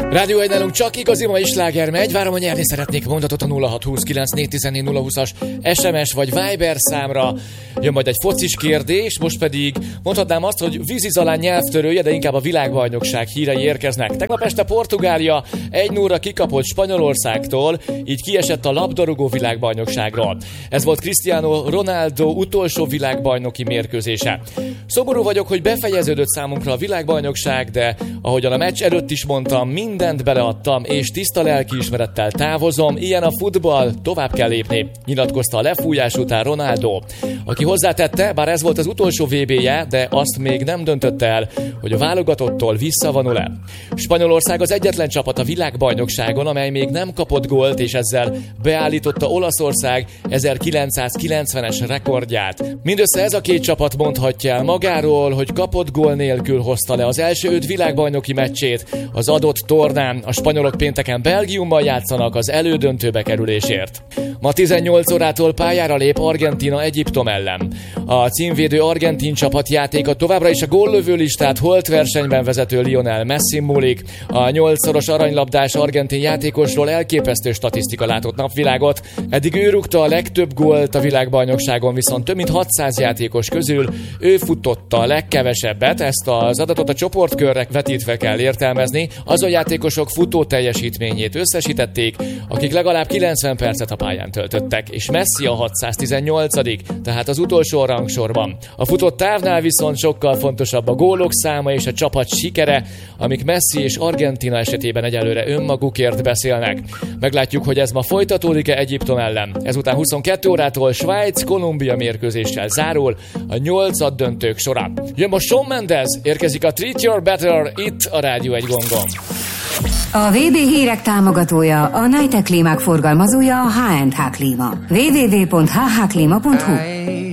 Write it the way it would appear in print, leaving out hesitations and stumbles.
Rádió 1 nálunk csak igazi mai sláger megy. Várom, hogy nyerni szeretnék mondatot a 0629 SMS vagy Viber számra. Jön majd egy focis kérdés, most pedig mondhatnám azt, hogy vízizalán nyelvtörője, de inkább a világbajnokság hírei érkeznek. Tegnap este Portugália 1-0-ra kikapott Spanyolországtól, így kiesett a labdarúgó világbajnokságról. Ez volt Cristiano Ronaldo utolsó világbajnoki mérkőzése. Szomorú vagyok, hogy befejeződött számunkra a világbajnokság, de ahogyan a meccs előtt is mondtam, mindent beleadtam, és tiszta lelkiismerettel távozom, ilyen a futball, tovább kell lépni, nyilatkozta a lefújás után Ronaldo, aki hozzátette, bár ez volt az utolsó VB-je, de azt még nem döntötte el, hogy a válogatottól visszavonul-e. Spanyolország az egyetlen csapat a világbajnokságon, amely még nem kapott gólt, és ezzel beállította Olaszország 1990-es rekordját. Mindössze ez a két csapat mondhatja el magáról, hogy kapott gól nélkül hozta le az első 5 világbajnoki meccsét az adott tornán. A spanyolok pénteken Belgiumban játszanak az elődöntőbe kerülésért. Ma 18 órától pályára lép Argentína Egyiptom ellen. A címvédő argentin csapat játéka továbbra is a góllövő listát holt versenyben vezető Lionel Messin múlik. A 8-szoros aranylabdás argentin játékosról elképesztő statisztika látott napvilágot. Eddig ő rúgta a legtöbb gólt a világbajnokságon, viszont több mint 600 játékos közül ő futotta a legkevesebbet. Ezt az adatot a csoportkörre vetítve kell értelmezni. Azon játékosok futó teljesítményét összesítették, akik legalább 90 percet a pályán töltöttek, és Messi a 618., tehát az utolsó rangsorban. A futott távnál viszont sokkal fontosabb a gólok száma és a csapat sikere, amik Messi és Argentína esetében egyelőre önmagukért beszélnek. Meglátjuk, hogy ez ma folytatódik-e Egyiptom ellen. Ezután 22 órától Svájc-Kolumbia mérkőzéssel zárul a 8 döntők sora. Jön most Shawn Mendes, érkezik a Treat Your Better itt a Rádió 1 gongon. A VB hírek támogatója, a Najtek klímák forgalmazója a H&H Klíma. www.hhklima.hu